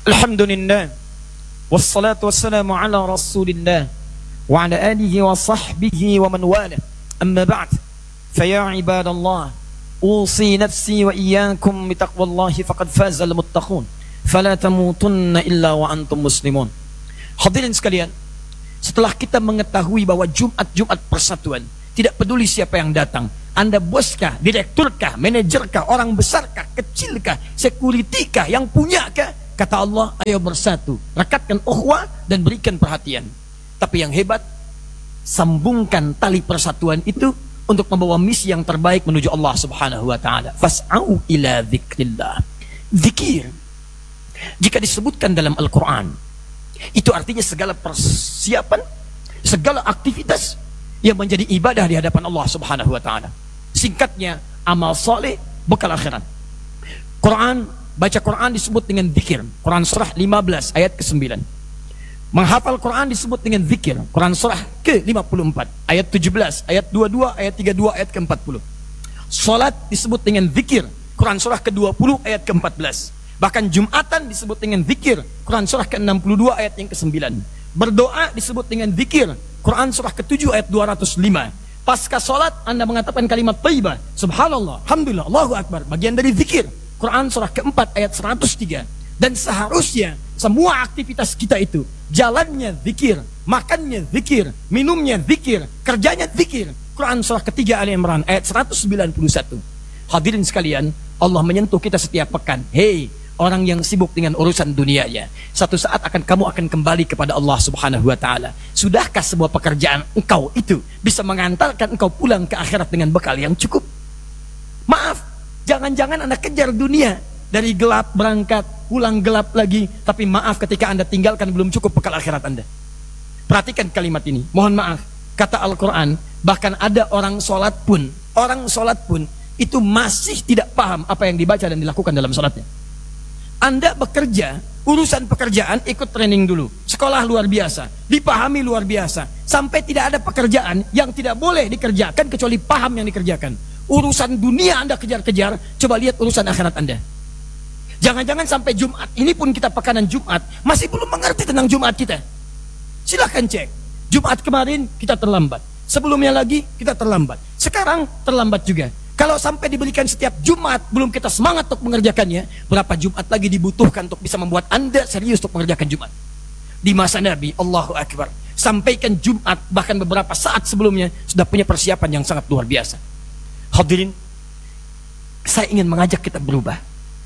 Alhamdulillah, wassalatu wassalamu ala rasulillah wa ala alihi wa sahbihi wa man wala. Amma ba'd, faya ibadallah, usi nafsi wa iyyakum bitaqwallahi faqad fazal muttaqun, fala tamutunna illa wa antum muslimun. Hadirin sekalian, setelah kita mengetahui bahwa Jumat persatuan, tidak peduli siapa yang datang, Anda boskah, direkturkah, manajerkah, orang besarkah, kecilkah, sekuritikah, yang punyakah, kata Allah, ayo bersatu, rekatkan ukhuwah dan berikan perhatian. Tapi yang hebat, sambungkan tali persatuan itu untuk membawa misi yang terbaik menuju Allah Subhanahu wa taala. Fas'au ila dzikrillah. Zikir jika disebutkan dalam Al-Qur'an, itu artinya segala persiapan, segala aktivitas yang menjadi ibadah di hadapan Allah Subhanahu wa taala. Singkatnya, amal saleh bekal akhirat. Baca Quran disebut dengan zikir. Quran surah 15 ayat ke-9. Menghafal Quran disebut dengan zikir. Quran surah ke-54 ayat 17, ayat 22, ayat 32, ayat ke-40. Salat disebut dengan zikir. Quran surah ke-20 ayat ke-14. Bahkan Jumatan disebut dengan zikir. Quran surah ke-62 ayat yang ke-9. Berdoa disebut dengan zikir. Quran surah ke-7 ayat 205. Pasca salat Anda mengatakan kalimat thayyibah, subhanallah, alhamdulillah, Allahu akbar, bagian dari zikir. Quran surah ke-4 ayat 103. Dan seharusnya semua aktivitas kita itu jalannya zikir, makannya zikir, minumnya zikir, kerjanya zikir. Quran surah ke-3 Ali Imran ayat 191. Hadirin sekalian, Allah menyentuh kita setiap pekan. Hei, orang yang sibuk dengan urusan dunianya, satu saat kamu akan kembali kepada Allah Subhanahu wa taala. Sudahkah sebuah pekerjaan engkau itu bisa mengantarkan engkau pulang ke akhirat dengan bekal yang cukup? Maaf, jangan-jangan Anda kejar dunia, dari gelap berangkat, pulang gelap lagi, tapi maaf, ketika Anda tinggalkan belum cukup bekal akhirat Anda. Perhatikan kalimat ini, mohon maaf, kata Al-Quran, bahkan ada orang sholat pun itu masih tidak paham apa yang dibaca dan dilakukan dalam sholatnya. Anda bekerja, urusan pekerjaan ikut training dulu, sekolah luar biasa, dipahami luar biasa, sampai tidak ada pekerjaan yang tidak boleh dikerjakan kecuali paham yang dikerjakan. Urusan dunia Anda kejar-kejar, coba lihat urusan akhirat Anda. Jangan-jangan sampai Jumat ini pun kita pekanan Jumat masih belum mengerti tentang Jumat kita. Silahkan cek, Jumat kemarin kita terlambat, sebelumnya lagi kita terlambat, sekarang terlambat juga. Kalau sampai diberikan setiap Jumat belum kita semangat untuk mengerjakannya, berapa Jumat lagi dibutuhkan untuk bisa membuat Anda serius untuk mengerjakan Jumat? Di masa Nabi, Allahu Akbar, sampaikan Jumat bahkan beberapa saat sebelumnya sudah punya persiapan yang sangat luar biasa. Hadirin, saya ingin mengajak kita berubah.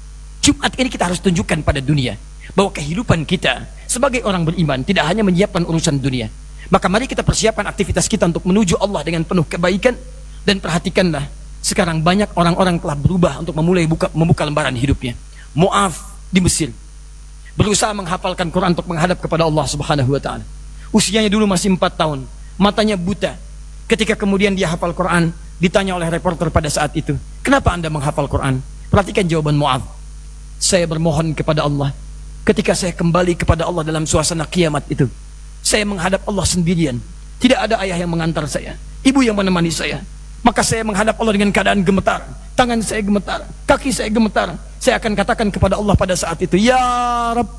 Jumat ini kita harus tunjukkan pada dunia bahwa kehidupan kita sebagai orang beriman tidak hanya menyiapkan urusan dunia. Maka mari kita persiapkan aktivitas kita untuk menuju Allah dengan penuh kebaikan. Dan perhatikanlah, sekarang banyak orang-orang telah berubah untuk membuka lembaran hidupnya. Mu'adh di Mesir berusaha menghafalkan Quran untuk menghadap kepada Allah Subhanahu wa taala. Usianya dulu masih 4 tahun, matanya buta. Ketika kemudian dia hafal Quran, ditanya oleh reporter pada saat itu, kenapa Anda menghafal Quran? Perhatikan jawaban Mu'adh. Saya bermohon kepada Allah, ketika saya kembali kepada Allah dalam suasana kiamat itu, saya menghadap Allah sendirian, tidak ada ayah yang mengantar saya, ibu yang menemani saya, maka saya menghadap Allah dengan keadaan gemetar, tangan saya gemetar, kaki saya gemetar. Saya akan katakan kepada Allah pada saat itu, ya Rabb,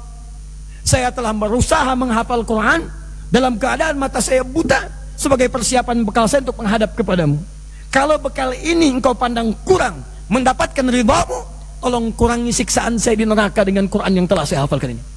saya telah berusaha menghafal Quran dalam keadaan mata saya buta, sebagai persiapan bekal saya untuk menghadap kepadamu. Kalau bekal ini engkau pandang kurang mendapatkan ridhamu, tolong kurangi siksaan saya di neraka dengan Quran yang telah saya hafalkan ini.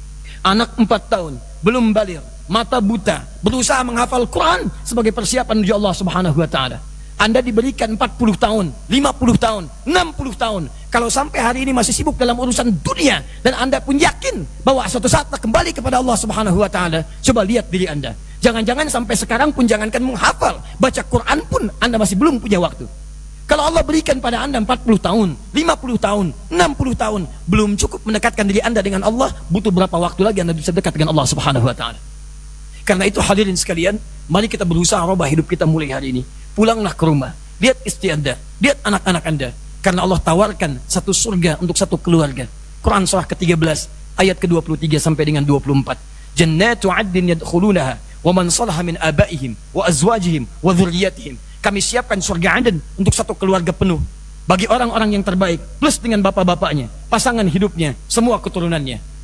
Anak 4 tahun, belum baligh, mata buta, berusaha menghafal Quran sebagai persiapan menuju Allah Subhanahu wa taala. Anda diberikan 40 tahun, 50 tahun, 60 tahun. Kalau sampai hari ini masih sibuk dalam urusan dunia, dan Anda pun yakin bahwa suatu saat kembali kepada Allah Subhanahu wa taala, coba lihat diri Anda. Jangan-jangan sampai sekarang pun jangankan menghafal, baca Quran pun Anda masih belum punya waktu. Kalau Allah berikan pada Anda 40 tahun, 50 tahun, 60 tahun, belum cukup mendekatkan diri Anda dengan Allah, butuh berapa waktu lagi Anda bisa dekat dengan Allah Subhanahu wa taala? Karena itu hadirin sekalian, mari kita berusaha rubah hidup kita mulai hari ini. Pulanglah ke rumah, lihat istri Anda, lihat anak-anak Anda, karena Allah tawarkan satu surga untuk satu keluarga. Quran surah ke-13 ayat ke-23 sampai dengan 24. Jannatu 'adnin yadkhulunaha wa man salaha min abaihim wa azwajihim wa dzurriyyatihim. Kami siapkan surga Aden untuk satu keluarga penuh bagi orang-orang yang terbaik, plus dengan bapak-bapaknya, pasangan hidupnya, semua keturunannya.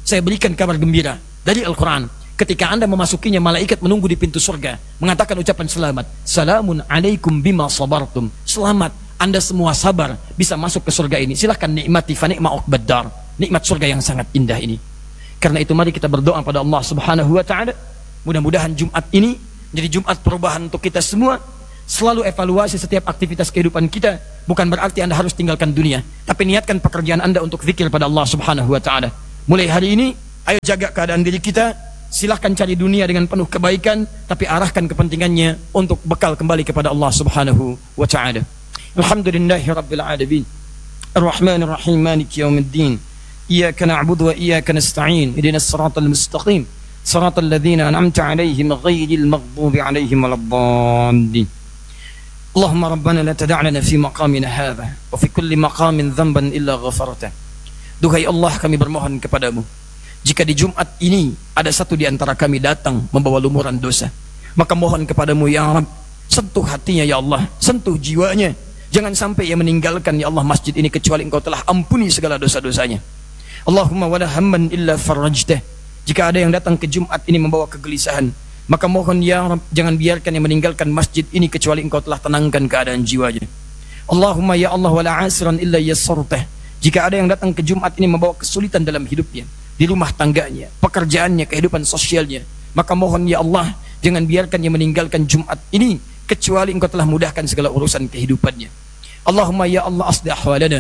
saya berikan kabar gembira dari Al-Quran. Ketika anda memasukinya, malaikat menunggu di pintu surga, mengatakan ucapan selamat. Salamun alaikum bima sabartum. Selamat, anda semua sabar bisa masuk ke surga ini. Silahkan nikmati fa ni'ma uqbad dar. Nikmat surga yang sangat indah ini. Karena itu mari kita berdoa pada Allah Subhanahu wa ta'ala. Mudah-mudahan Jumat ini jadi Jumat perubahan untuk kita semua. Selalu evaluasi setiap aktivitas kehidupan kita. Bukan berarti anda harus tinggalkan dunia, tapi niatkan pekerjaan anda untuk zikir pada Allah Subhanahu wa ta'ala. Mulai hari ini, ayo jaga keadaan diri kita. Silahkan cari dunia dengan penuh kebaikan, tapi arahkan kepentingannya untuk bekal kembali kepada Allah Subhanahu wa ta'ala. Alhamdulillahi rabbil alamin, Ar-Rahmanir Rahim, Maliki yaumiddin. Iyyaka na'budu wa iyyaka nasta'in. Ihdinas siratal mustaqim, siratal ladzina an'amta 'alaihim ghairil maghdubi 'alaihim waladdallin. Allahumma rabbana la tada' lana fi maqamina hadha wa fi kulli maqamin dhanban illa ghafartah. Duhai Allah, kami bermohon kepadamu, jika di Jumat ini ada satu di antara kami datang membawa lumuran dosa, maka mohon kepadamu ya Rabb, sentuh hatinya ya Allah, sentuh jiwanya. Jangan sampai ia meninggalkan ya Allah masjid ini kecuali engkau telah ampuni segala dosa-dosanya. Allahumma wala hamman illa farajtah. Jika ada yang datang ke Jumat ini membawa kegelisahan, maka mohon ya Rabb, jangan biarkan ia meninggalkan masjid ini kecuali engkau telah tenangkan keadaan jiwanya. Allahumma ya Allah wala asran illa yassartah. Jika ada yang datang ke Jumat ini membawa kesulitan dalam hidupnya, di rumah tangganya, pekerjaannya, kehidupan sosialnya, maka mohon ya Allah, jangan biarkan dia meninggalkan Jumat ini kecuali engkau telah mudahkan segala urusan kehidupannya. Allahumma ya Allah asli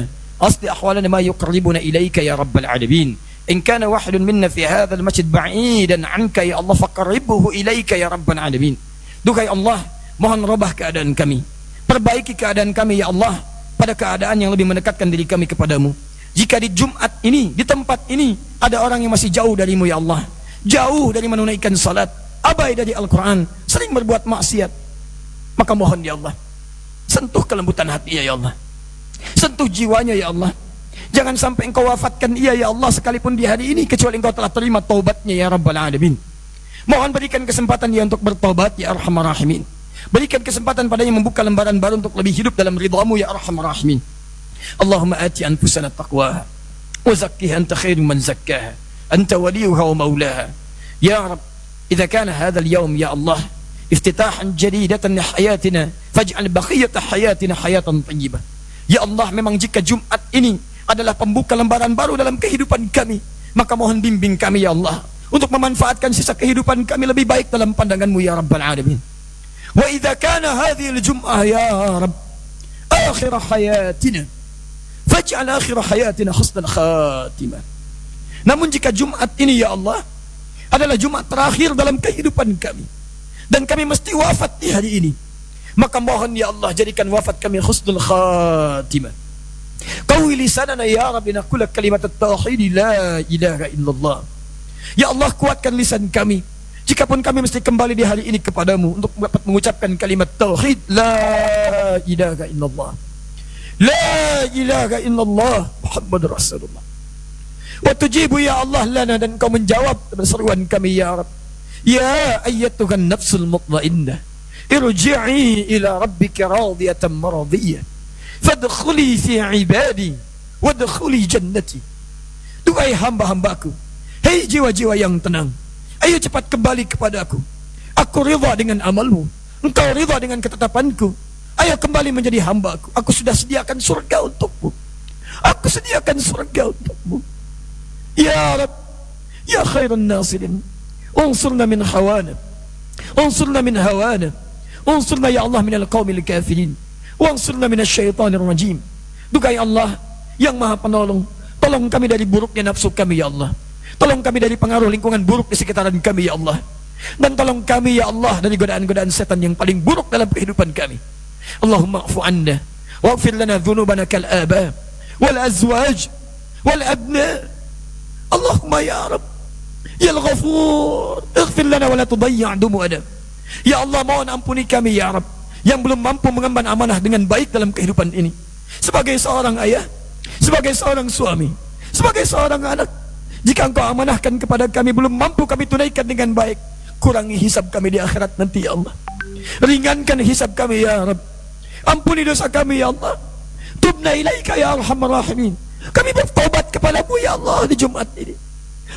ahwalana ma yuqarribuna ilaika ya rabbal alamin. In kana wahidun minna fi hadzal masjid ba'idan anka ya Allah faqarribhu ilaika ya rabbal alamin. Duhai Allah, mohon robah keadaan kami, perbaiki keadaan kami ya Allah pada keadaan yang lebih mendekatkan diri kami kepadamu. Jika di Jumat ini, di tempat ini, ada orang yang masih jauh darimu ya Allah, jauh dari menunaikan salat, abai dari Al-Quran, sering berbuat maksiat, maka mohon ya Allah, sentuh kelembutan hatinya ya Allah, sentuh jiwanya ya Allah. Jangan sampai engkau wafatkan ia ya Allah sekalipun di hari ini kecuali engkau telah terima taubatnya ya Rabbal Alamin. Mohon berikan kesempatan dia untuk bertaubat ya Arhamar Rahimin. Berikan kesempatan padanya membuka lembaran baru untuk lebih hidup dalam ridhamu ya Arhamar Rahimin. Allahumma ati anfusana taqwaha wa zakkiha anta khairu man zakkaha anta waliyuha wa maulaha. Ya Rabb, idza kana hadha al-yawm ya Allah iftitahan jadidatan li hayatina faj'al baqiyata hayatina hayatan thayyibah. Ya Allah, memang jika Jumat ini adalah pembuka lembaran baru dalam kehidupan kami, maka mohon bimbing kami ya Allah untuk memanfaatkan sisa kehidupan kami lebih baik dalam pandanganmu ya Rabbal Alamin. Wa idza kana hadhihi al-jum'ah ya Rabb akhir hayatina faj'al akhir hayatina husnal khatimah. Namun jika Jumat ini ya Allah adalah Jumat terakhir dalam kehidupan kami dan kami mesti wafat di hari ini, maka mohon ya Allah jadikan wafat kami husnul khatimah. Qawi lisanana ya Rabbi naqul kalimat at-tauhid la ilaha illallah. Ya Allah, kuatkan lisan kami jikapun kami mesti kembali di hari ini kepadamu untuk dapat mengucapkan kalimat tauhid la ilaha illallah. La ilaha illallah Muhammad Rasulullah. Wa tujibu ya Allah lana, dan kau menjawab seruan kami ya Rabb. Ya ayyatuhan nafsul mutmainnah irji'i ila rabbika radiyatan maradiyah fadkhuli fi ibadi wadkhuli jannati. Duhai hamba-hambaku, hei jiwa-jiwa yang tenang, ayo cepat kembali kepadaku. Aku ridha dengan amalmu, engkau ridha dengan ketetapanku. Ayo kembali menjadi hamba-Ku. Aku sudah sediakan surga untukmu. Aku sediakan surga untukmu. Ya Rabb, ya khairan nasirin, unsurna min hawana, unsurna min hawana, unsurna ya Allah minal qawmil kafirin, unsurna minasy syaitanir rajim. Duhai Allah yang Maha Penolong, tolong kami dari buruknya nafsu kami ya Allah. Tolong kami dari pengaruh lingkungan buruk di sekitaran kami ya Allah. Dan tolong kami ya Allah dari godaan-godaan setan yang paling buruk dalam kehidupan kami. Allahumma afu anna waghfir lana dhunubana kal aba wal azwaj wal abna. Allahumma ya Rabb ya Al-Ghafur ighfir lana wa la tudayya' dumu'ana. Ya Allah, mohon ampuni kami ya Rabb yang belum mampu mengemban amanah dengan baik dalam kehidupan ini. Sebagai seorang ayah, sebagai seorang suami, sebagai seorang anak, jika engkau amanahkan kepada kami belum mampu kami tunaikan dengan baik, kurangi hisab kami di akhirat nanti ya Allah. Ringankan hisab kami ya Rabb. Ampuni dosa kami ya Allah. Tubna ilaika ya Arhamar Rahimin. Kami bertobat kepadamu ya Allah di Jumat ini.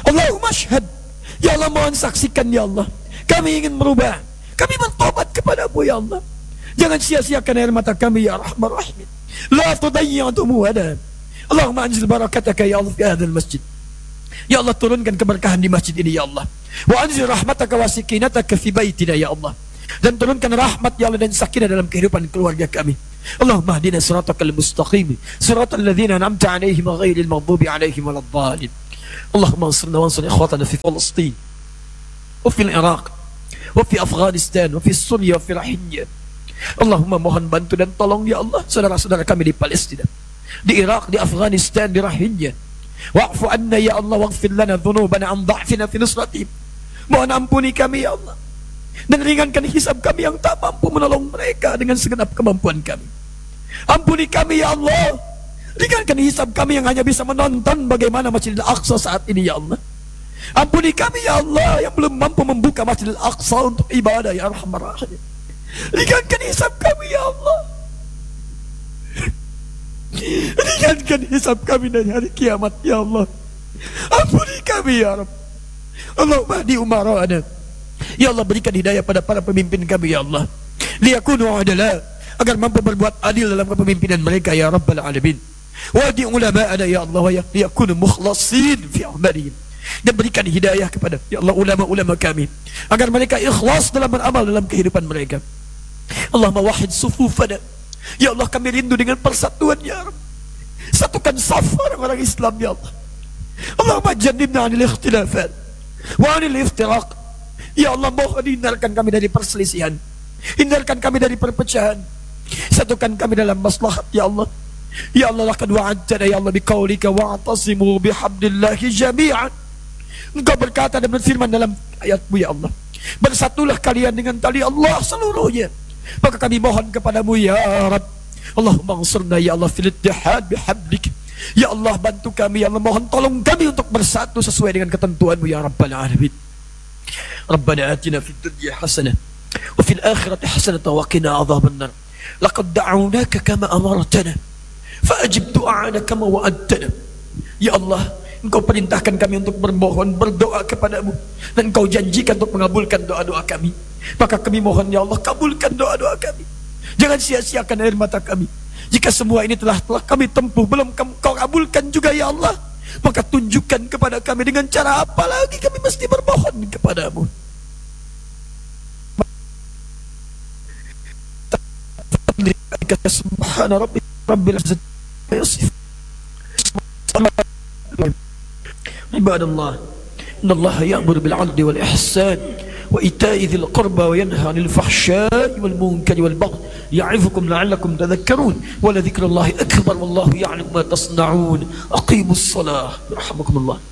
Allahumma syahad. Ya Allah, mohon saksikan ya Allah, kami ingin merubah, kami bertobat kepadamu ya Allah. Jangan sia-siakan air mata kami ya Rahman Rahim. La tudayyi'tumu hada. Allahumma anzil barakataka ya Allah fi hadzal masjid. Ya Allah, turunkan keberkahan di masjid ini ya Allah. Wa anzil rahmataka wa sakinataka fi baitina ya Allah. Dan turunkan rahmat ya Allah dan sakinah dalam kehidupan keluarga kami. Allahumma hdina siratal mustaqim, siratal ladzina an'amta 'alaihim ghairil maghdubi 'alaihim waladdallin. Allahumma ansurna wansur ikhwatana fi Palestin wa fil Iraq wa fi Afghanistan wa fi Syria wa fi Rohingya. Allahumma mohon bantu dan tolong ya Allah saudara-saudara kami di Palestina, di Iraq, di Afghanistan, di Rohingya. Wa'fu anna ya Allah, waghfir lana dhunubana an dha'fina fi nusratihim. Mohon ampuni kami ya Allah, dan ringankan hisab kami yang tak mampu menolong mereka dengan segenap kemampuan kami. Ampuni kami ya Allah, ringankan hisab kami yang hanya bisa menonton bagaimana Masjidil Aqsa saat ini ya Allah. Ampuni kami ya Allah yang belum mampu membuka Masjidil Aqsa untuk ibadah ya Arhamar Rahim. Ringankan hisab kami ya Allah, ringankan hisab kami dari hari kiamat ya Allah. Ampuni kami ya Rabb. Allahumma hdi umara'ana. Ya Allah, berikan hidayah pada para pemimpin kami ya Allah, liyakunu adala, agar mampu berbuat adil dalam kepemimpinan mereka ya Rabbal Alamin. Wahdi ulama'ana ya Allah, wa liyakunu mukhlasin fi amalihim. Dan berikan hidayah kepada ya Allah ulama-ulama kami, agar mereka ikhlas dalam beramal dalam kehidupan mereka. Allahumma wahid sufufana. Ya Allah, kami rindu dengan persatuan ya Rabb. Satukan saf orang-orang Islam ya Allah. Allahumma jannibna 'anil ikhtilafat wa 'anil iftiraq. Ya Allah, mohon hindarkan kami dari perselisihan, hindarkan kami dari perpecahan, satukan kami dalam maslahat ya Allah. Ya Allah, laqad wa'adtana ya Allah biqaulika wa'tasimu bihablillahi jami'an. Engkau berkata dan berfirman dalam ayatmu ya Allah, bersatulah kalian dengan tali Allah seluruhnya. Maka kami mohon kepadamu ya Rabb, Allahumma ansurna ya Allah fil ittihad bihablik. Ya Allah, bantu kami ya Allah, mohon tolong kami untuk bersatu sesuai dengan ketentuanmu ya Rabbal Alamin. Rabbana atina fid dunya hasanah wa fil akhirati hasanah wa qina adzaban nar. Laqad da'awnaka kama amartana fa'ajib du'ana kama wa'adtana. Ya Allah, Engkau perintahkan kami untuk bermohon, berdoa kepadamu, dan Engkau janjikan untuk mengabulkan doa-doa kami. Maka kami mohon ya Allah, kabulkan doa-doa kami. Jangan sia-siakan air mata kami. Jika semua ini telah kami tempuh belum Kau kabulkan juga ya Allah, maka tunjukkan kepada kami dengan cara apa lagi kami mesti bermohon kepadamu. Subhana rabbil izzati amma yasifun. Ibadallah, innallaha ya'muru bil 'adli wal ihsan wa ita'i dzil qurba wa yanha 'anil fahsya'i wal munkari wal baghi ya'izukum la'allakum tadhakkarun wa la dzikrullahi akbar wallahu ya'lamu ma tasna'un. Aqimus shalah yarhamukumullah.